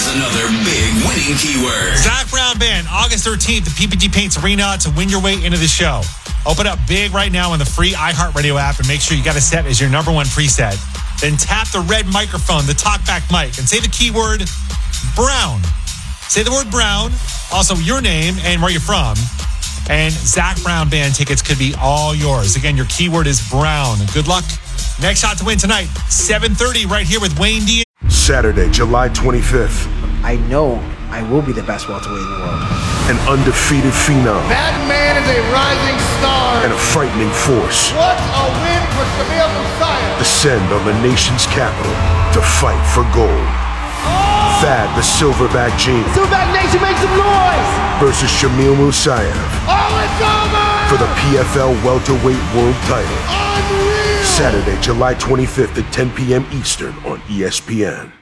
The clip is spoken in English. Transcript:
another big winning keyword. Zach Brown Band, August 13th at PPG Paints Arena to win your way into the show. Open up big right now on the free iHeartRadio app and make sure you got it set as your number one preset. Then tap the red microphone, the talkback mic, and say the keyword Brown. Say the word Brown, also your name and where you're from. And Zach Brown Band tickets could be all yours. Again, your keyword is Brown. Good luck. Next shot to win tonight, 7:30 right here with Wayne D. Saturday, July 25th. I know I will be the best welterweight in the world. An undefeated phenom. That man is a rising star. And a frightening force. What a win for Shamil Musayev. Descend on the nation's capital to fight for gold. Thad the Silverback Gene. Silverback Nation, make some noise. Versus Shamil Musayev. Oh, it's over. For the PFL welterweight world title. Unreal. Saturday, July 25th at 10 p.m. Eastern on ESPN.